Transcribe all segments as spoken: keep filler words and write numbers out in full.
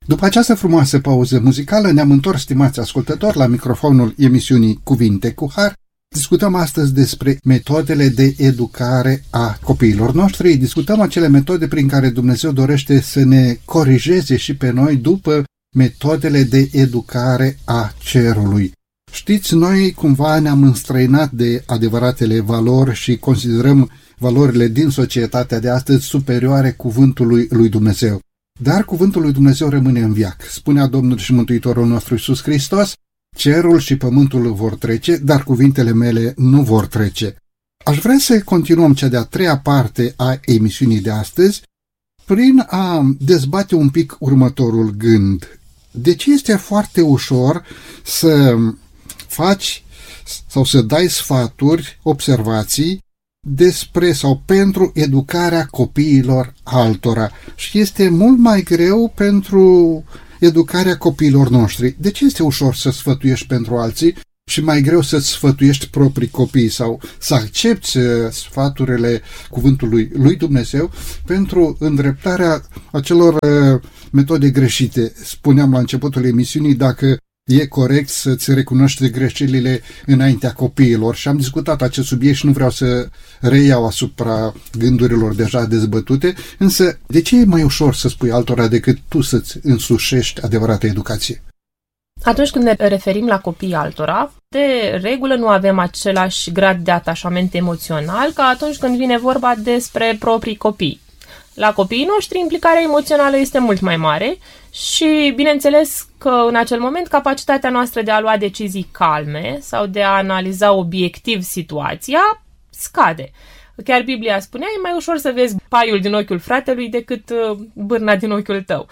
După această frumoasă pauză muzicală ne-am întors, stimați ascultători, la microfonul emisiunii Cuvinte cu Har. Discutăm astăzi despre metodele de educare a copiilor noștri. Discutăm acele metode prin care Dumnezeu dorește să ne corijeze și pe noi după metodele de educare a cerului. Știți, noi cumva ne-am înstrăinat de adevăratele valori și considerăm valorile din societatea de astăzi superioare cuvântului lui Dumnezeu. Dar cuvântul lui Dumnezeu rămâne în veac. Spunea Domnul și Mântuitorul nostru Iisus Hristos: cerul și pământul vor trece, dar cuvintele mele nu vor trece. Aș vrea să continuăm cea de-a treia parte a emisiunii de astăzi prin a dezbate un pic următorul gând. De ce este foarte ușor să faci sau să dai sfaturi, observații despre sau pentru educarea copiilor altora și este mult mai greu pentru educarea copiilor noștri? De ce este ușor să sfătuiești pentru alții și mai greu să-ți sfătuiești proprii copii sau să accepți sfaturile cuvântului lui Dumnezeu pentru îndreptarea acelor metode greșite? Spuneam la începutul emisiunii dacă e corect să-ți recunoști greșelile înaintea copiilor și am discutat acest subiect și nu vreau să reiau asupra gândurilor deja dezbătute, însă de ce e mai ușor să spui altora decât tu să-ți însușești adevărată educație? Atunci când ne referim la copiii altora, de regulă nu avem același grad de atașament emoțional ca atunci când vine vorba despre proprii copii. La copiii noștri, implicarea emoțională este mult mai mare și, bineînțeles, că în acel moment capacitatea noastră de a lua decizii calme sau de a analiza obiectiv situația scade. Chiar Biblia spunea, e mai ușor să vezi paiul din ochiul fratelui decât bârna din ochiul tău.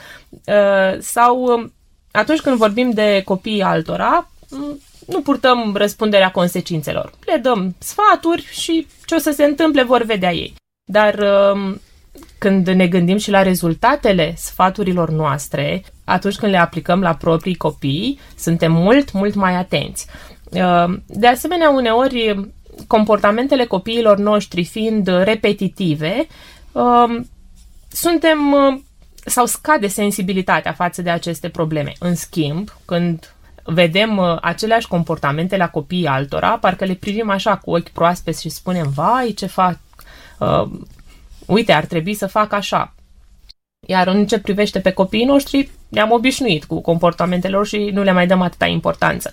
Sau atunci când vorbim de copiii altora, nu purtăm răspunderea consecințelor. Le dăm sfaturi și ce o să se întâmple vor vedea ei. Dar când ne gândim și la rezultatele sfaturilor noastre, atunci când le aplicăm la proprii copii, suntem mult, mult mai atenți. De asemenea, uneori, comportamentele copiilor noștri fiind repetitive, suntem sau scade sensibilitatea față de aceste probleme. În schimb, când vedem aceleași comportamente la copiii altora, parcă le privim așa cu ochi proaspeți și spunem: vai, ce fac... Uite, ar trebui să fac așa. Iar în ce privește pe copiii noștri, ne-am obișnuit cu comportamentele lor și nu le mai dăm atâta importanță.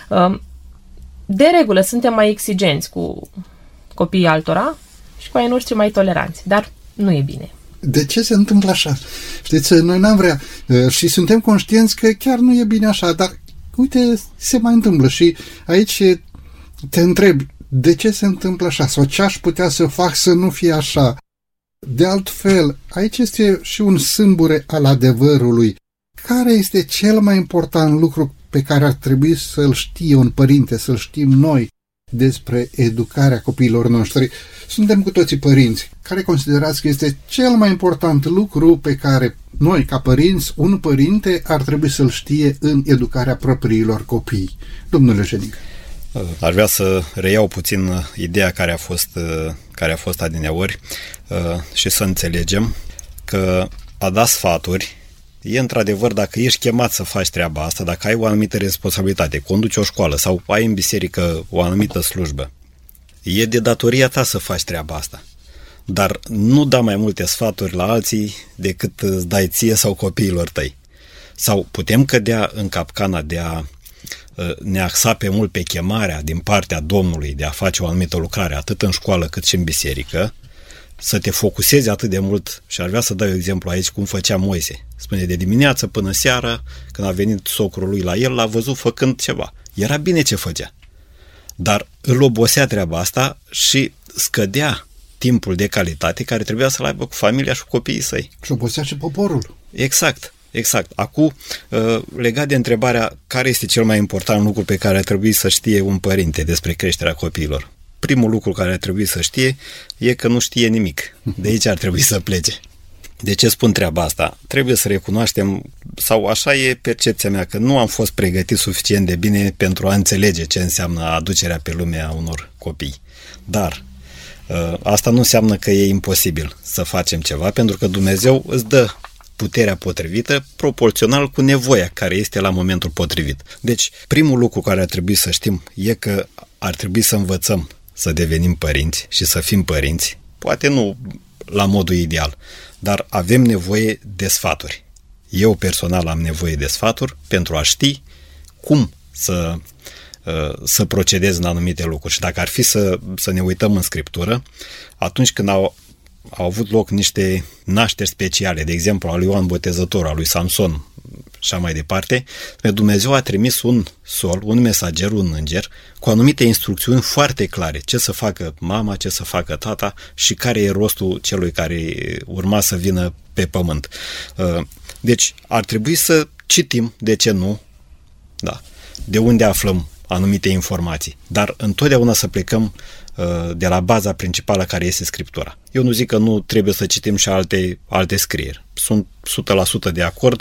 De regulă, suntem mai exigenți cu copiii altora și cu ai noștri mai toleranți, dar nu e bine. De ce se întâmplă așa? Știți, noi n-am vrea și suntem conștienți că chiar nu e bine așa, dar uite, se mai întâmplă și aici te întrebi, de ce se întâmplă așa? Sau ce aș putea să fac să nu fie așa? De altfel, aici este și un sâmbure al adevărului. Care este cel mai important lucru pe care ar trebui să-l știe un părinte, să-l știm noi despre educarea copiilor noștri? Suntem cu toții părinți. Care considerați că este cel mai important lucru pe care noi, ca părinți, un părinte ar trebui să-l știe în educarea propriilor copii? Domnule Jenică. Aș vrea să reiau puțin ideea care a fost, care a fost adineauri și să înțelegem că a da sfaturi e într-adevăr, dacă ești chemat să faci treaba asta, dacă ai o anumită responsabilitate, conduci o școală sau ai în biserică o anumită slujbă, e de datoria ta să faci treaba asta. Dar nu da mai multe sfaturi la alții decât îți dai ție sau copiilor tăi. Sau putem cădea în capcana de a ne axa pe mult pe chemarea din partea Domnului de a face o anumită lucrare, atât în școală cât și în biserică, să te focusezi atât de mult. Și ar vrea să dau exemplu aici cum făcea Moise. Spune, de dimineață până seara, când a venit socrul lui la el, l-a văzut făcând ceva. Era bine ce făcea. Dar îl obosea treaba asta și scădea timpul de calitate care trebuia să-l aibă cu familia și cu copiii săi. Și obosea și poporul. Exact. Exact. Acum, legat de întrebarea care este cel mai important lucru pe care ar trebui să știe un părinte despre creșterea copiilor. Primul lucru care ar trebui să știe e că nu știe nimic. De aici ar trebui să plece. De ce spun treaba asta? Trebuie să recunoaștem, sau așa e percepția mea, că nu am fost pregătit suficient de bine pentru a înțelege ce înseamnă aducerea pe lume a unor copii. Dar asta nu înseamnă că e imposibil să facem ceva, pentru că Dumnezeu îți dă puterea potrivită proporțional cu nevoia care este la momentul potrivit. Deci, primul lucru care ar trebui să știm e că ar trebui să învățăm să devenim părinți și să fim părinți. Poate nu la modul ideal, dar avem nevoie de sfaturi. Eu personal am nevoie de sfaturi pentru a ști cum să, să procedez în anumite lucruri. Și dacă ar fi să, să ne uităm în Scriptură, atunci când au, au avut loc niște nașteri speciale, de exemplu al lui Ioan Botezătorul, al lui Samson și așa mai departe, Dumnezeu a trimis un sol, un mesager, un înger, cu anumite instrucțiuni foarte clare. Ce să facă mama, ce să facă tata și care e rostul celui care urma să vină pe pământ. Deci ar trebui să citim, de ce nu, da, de unde aflăm anumite informații, dar întotdeauna să plecăm de la baza principală care este Scriptura. Eu nu zic că nu trebuie să citim și alte, alte scrieri. Sunt o sută la sută de acord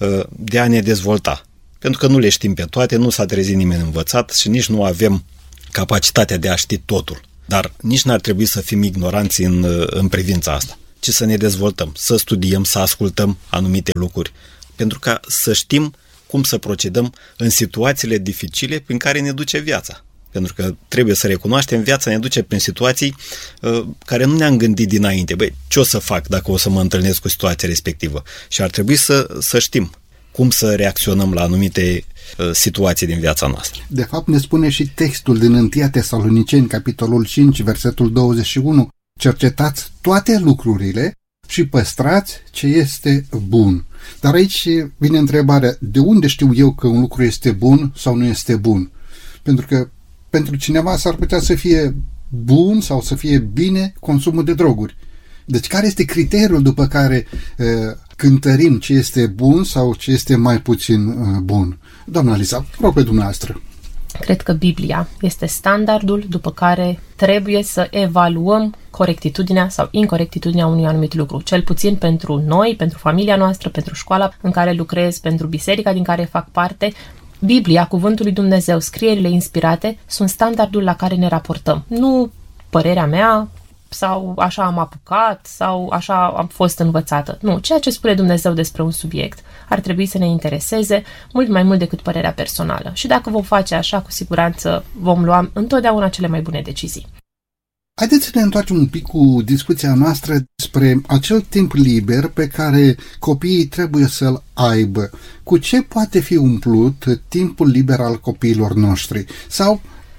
de a ne dezvolta. Pentru că nu le știm pe toate, nu s-a trezit nimeni învățat și nici nu avem capacitatea de a ști totul. Dar nici n-ar trebui să fim ignoranți în, în privința asta, ci să ne dezvoltăm, să studiem, să ascultăm anumite lucruri, pentru ca să știm cum să procedăm în situațiile dificile prin care ne duce viața. Pentru că trebuie să recunoaștem, viața ne duce prin situații uh, care nu ne-am gândit dinainte. Băi, ce o să fac dacă o să mă întâlnesc cu situația respectivă? Și ar trebui să, să știm cum să reacționăm la anumite uh, situații din viața noastră. De fapt, ne spune și textul din întâi Tesaloniceni, capitolul cinci, versetul douăzeci și unu. Cercetați toate lucrurile și păstrați ce este bun. Dar aici vine întrebarea, de unde știu eu că un lucru este bun sau nu este bun? Pentru că pentru cineva s-ar putea să fie bun sau să fie bine consumul de droguri. Deci care este criteriul după care uh, cântărim ce este bun sau ce este mai puțin uh, bun? Doamna Lisa, rog pe dumneavoastră. Cred că Biblia este standardul după care trebuie să evaluăm corectitudinea sau incorectitudinea unui anumit lucru. Cel puțin pentru noi, pentru familia noastră, pentru școala în care lucrez, pentru biserica din care fac parte. Biblia, cuvântul lui Dumnezeu, scrierile inspirate sunt standardul la care ne raportăm. Nu părerea mea sau așa am apucat sau așa am fost învățată. Nu, ceea ce spune Dumnezeu despre un subiect ar trebui să ne intereseze mult mai mult decât părerea personală. Și dacă vom face așa, cu siguranță vom lua întotdeauna cele mai bune decizii. Haideți să ne întoarcem un pic cu discuția noastră despre acel timp liber pe care copiii trebuie să-l aibă. Cu ce poate fi umplut timpul liber al copiilor noștri? Sau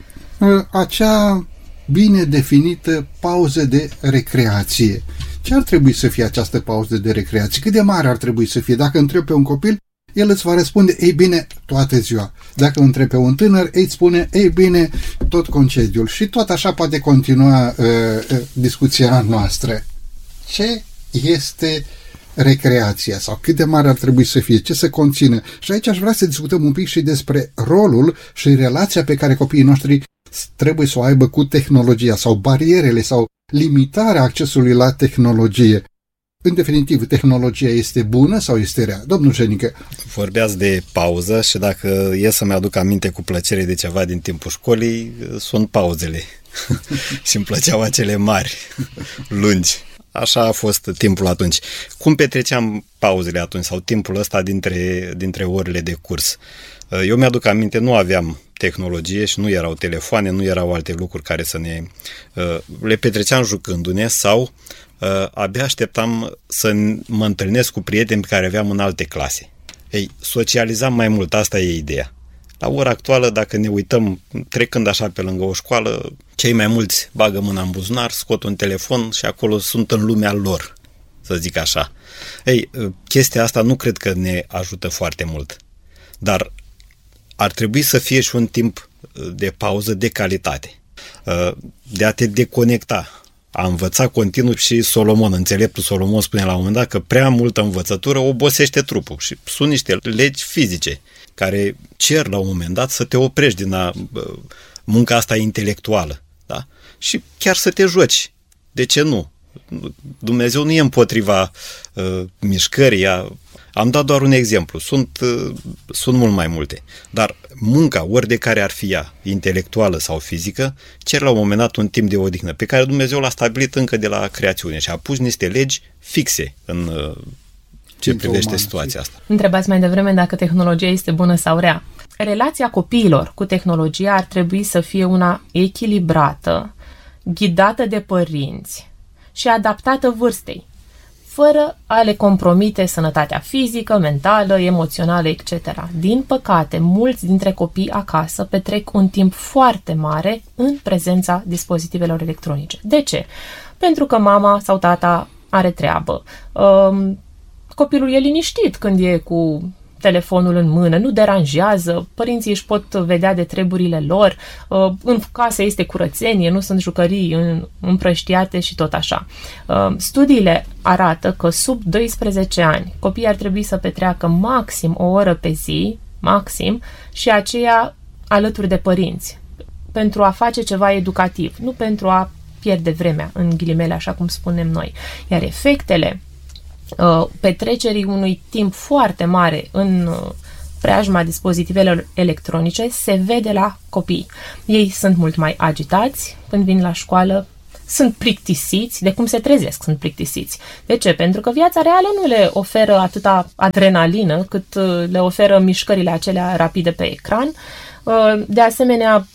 acea bine definită pauză de recreație. Ce ar trebui să fie această pauză de recreație? Cât de mare ar trebui să fie? Dacă întrebi pe un copil, el îți va răspunde, ei bine, toată ziua. Dacă întrebi pe un tânăr, ei îți spune, ei bine, tot concediul. Și tot așa poate continua uh, uh, discuția noastră. Ce este recreația? Sau cât de mare ar trebui să fie? Ce să conțină? Și aici aș vrea să discutăm un pic și despre rolul și relația pe care copiii noștri trebuie să o aibă cu tehnologia sau barierele sau limitarea accesului la tehnologie. În definitiv, tehnologia este bună sau este rea? Domnul Jenică. Vorbeați de pauză și dacă e să-mi aduc aminte cu plăcere de ceva din timpul școlii, sunt pauzele. Și îmi plăceau acele mari, lungi. Așa a fost timpul atunci. Cum petreceam pauzele atunci sau timpul ăsta dintre, dintre orele de curs? Eu mi-aduc aminte, nu aveam tehnologie și nu erau telefoane, nu erau alte lucruri care să ne... Le petreceam jucându-ne sau abia așteptam să mă întâlnesc cu prieteni pe care aveam în alte clase. Ei, socializam mai mult, asta e ideea. La ora actuală, dacă ne uităm, trecând așa pe lângă o școală, cei mai mulți bagă mâna în buzunar, scot un telefon și acolo sunt în lumea lor, să zic așa. Ei, chestia asta nu cred că ne ajută foarte mult, dar ar trebui să fie și un timp de pauză de calitate, de a te deconecta. A învăța continuu și Solomon, înțeleptul Solomon, spune la un moment dat că prea multă învățătură obosește trupul și sunt niște legi fizice care cer la un moment dat să te oprești din a, munca asta intelectuală, da? Și chiar să te joci. De ce nu? Dumnezeu nu e împotriva uh, mișcării. A... Am dat doar un exemplu. Sunt, uh, sunt mult mai multe. Dar munca, ori de care ar fi ea, intelectuală sau fizică, cer la un moment dat un timp de odihnă, pe care Dumnezeu l-a stabilit încă de la creațiune și a pus niște legi fixe în, uh, ce privește situația asta. Întrebați mai devreme dacă tehnologia este bună sau rea. Relația copiilor cu tehnologia ar trebui să fie una echilibrată, ghidată de părinți și adaptată vârstei, fără a le compromite sănătatea fizică, mentală, emoțională, et cetera. Din păcate, mulți dintre copii acasă petrec un timp foarte mare în prezența dispozitivelor electronice. De ce? Pentru că mama sau tata are treabă. Copilul e liniștit când e cu telefonul în mână, nu deranjează, părinții își pot vedea de treburile lor, în casă este curățenie, nu sunt jucării împrăștiate și tot așa. Studiile arată că sub doisprezece ani copiii ar trebui să petreacă maxim o oră pe zi, maxim, și aceea alături de părinți, pentru a face ceva educativ, nu pentru a pierde vremea, în ghilimele, așa cum spunem noi. Iar efectele petrecerii unui timp foarte mare în preajma dispozitivelor electronice se vede la copii. Ei sunt mult mai agitați când vin la școală, sunt plictisiți, de cum se trezesc sunt plictisiți. De ce? Pentru că viața reală nu le oferă atâta adrenalină cât le oferă mișcările acelea rapide pe ecran. De asemenea,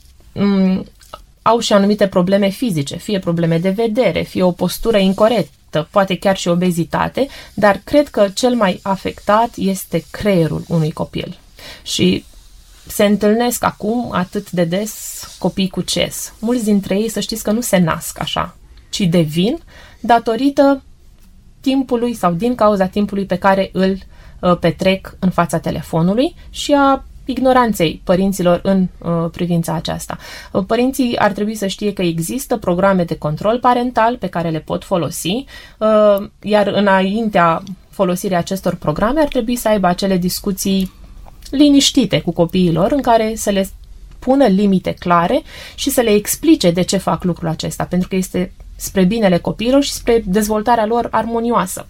au și anumite probleme fizice, fie probleme de vedere, fie o postură incorectă, poate chiar și obezitate, dar cred că cel mai afectat este creierul unui copil. Și se întâlnesc acum atât de des copii cu C E S. Mulți dintre ei, să știți că nu se nasc așa, ci devin datorită timpului sau din cauza timpului pe care îl uh, petrec în fața telefonului și a ignoranței părinților în uh, privința aceasta. Uh, părinții ar trebui să știe că există programe de control parental pe care le pot folosi, uh, iar înaintea folosirii acestor programe ar trebui să aibă acele discuții liniștite cu copiilor în care să le pună limite clare și să le explice de ce fac lucrul acesta, pentru că este spre binele copiilor și spre dezvoltarea lor armonioasă.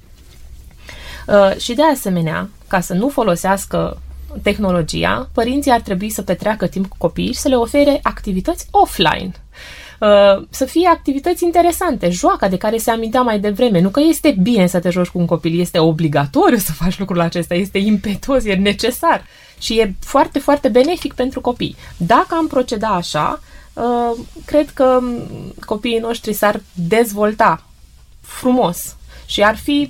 Uh, și de asemenea, ca să nu folosească tehnologia, părinții ar trebui să petreacă timp cu copiii și să le ofere activități offline. Să fie activități interesante, joaca de care se amintea mai devreme. Nu că este bine să te joci cu un copil, este obligatoriu să faci lucrul acesta, este impetuos, e necesar și e foarte, foarte benefic pentru copii. Dacă am proceda așa, cred că copiii noștri s-ar dezvolta frumos și ar fi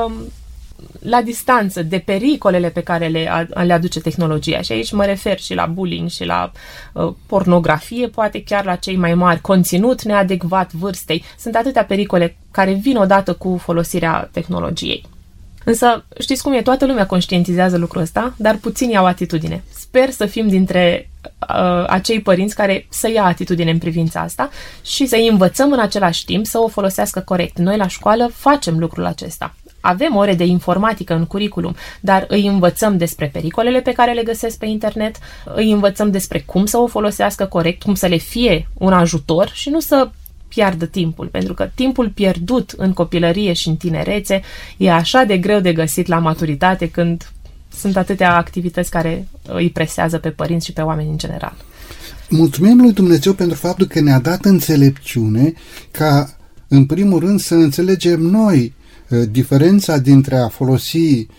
la distanță de pericolele pe care le, le aduce tehnologia. Și aici mă refer și la bullying și la uh, pornografie, poate chiar la cei mai mari, conținut neadecvat vârstei. Sunt atâtea pericole care vin odată cu folosirea tehnologiei. Însă, știți cum e, toată lumea conștientizează lucrul ăsta, dar puțini au atitudine. Sper să fim dintre uh, acei părinți care să ia atitudine în privința asta și să îi învățăm în același timp să o folosească corect. Noi la școală facem lucrul acesta. Avem ore de informatică în curriculum, dar îi învățăm despre pericolele pe care le găsesc pe internet, îi învățăm despre cum să o folosească corect, cum să le fie un ajutor și nu să piardă timpul, pentru că timpul pierdut în copilărie și în tinerețe e așa de greu de găsit la maturitate când sunt atâtea activități care îi presează pe părinți și pe oameni în general. Mulțumim lui Dumnezeu pentru faptul că ne-a dat înțelepciune ca, în primul rând, să înțelegem noi diferența dintre a folosi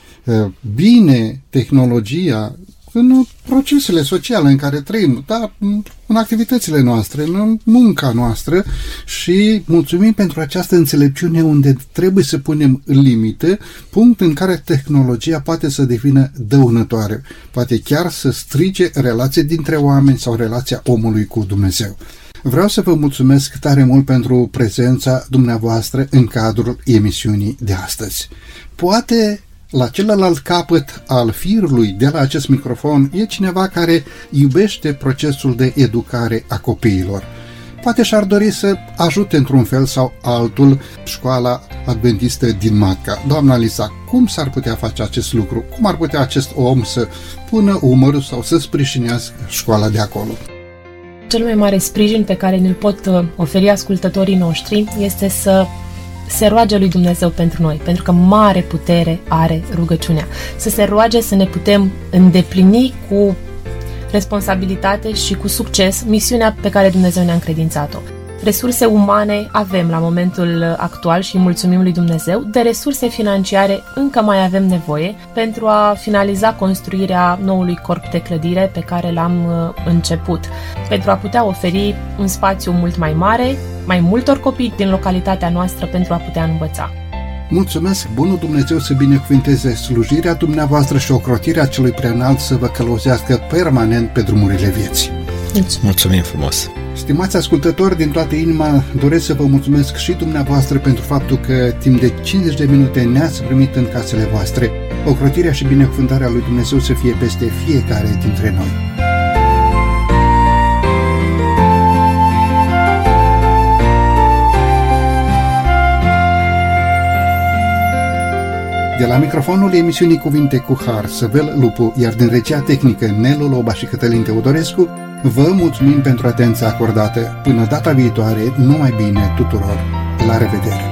bine tehnologia în procesele sociale în care trăim, dar în activitățile noastre, în munca noastră, și mulțumim pentru această înțelepciune unde trebuie să punem limite, punct în care tehnologia poate să devină dăunătoare, poate chiar să strice relații dintre oameni sau relația omului cu Dumnezeu. Vreau să vă mulțumesc tare mult pentru prezența dumneavoastră în cadrul emisiunii de astăzi. Poate la celălalt capăt al firului de la acest microfon e cineva care iubește procesul de educare a copiilor. Poate și-ar dori să ajute într-un fel sau altul școala adventistă din Matca. Doamna Lisa, cum s-ar putea face acest lucru? Cum ar putea acest om să pună umărul sau să sprijinească școala de acolo? Cel mai mare sprijin pe care ne-l pot oferi ascultătorii noștri este să se roage lui Dumnezeu pentru noi, pentru că mare putere are rugăciunea. Să se roage să ne putem îndeplini cu responsabilitate și cu succes misiunea pe care Dumnezeu ne-a încredințat-o. Resurse umane avem la momentul actual și mulțumim lui Dumnezeu, de resurse financiare încă mai avem nevoie pentru a finaliza construirea noului corp de clădire pe care l-am început, pentru a putea oferi un spațiu mult mai mare, mai multor copii din localitatea noastră pentru a putea învăța. Mulțumesc, bunul Dumnezeu să binecuvinteze slujirea dumneavoastră și ocrotirea celui preanalt să vă călăuzească permanent pe drumurile vieții. Mulțumim, mulțumim frumos! Stimați ascultători, din toată inima doresc să vă mulțumesc și dumneavoastră pentru faptul că timp de cincizeci de minute ne-ați primit în casele voastre. Ocrotirea și binecuvântarea lui Dumnezeu să fie peste fiecare dintre noi. De la microfonul emisiunii Cuvinte cu Har, Săvel Lupu, iar din regia tehnică Nelu Loba și Cătălin Teodorescu, vă mulțumim pentru atenția acordată. Până data viitoare, numai bine tuturor! La revedere!